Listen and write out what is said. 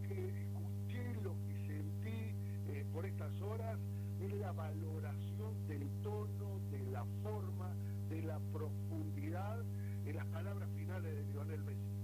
que escuché, lo que sentí por estas horas es la valoración del tono, de la forma, de la profundidad en las palabras finales de Lionel Messi.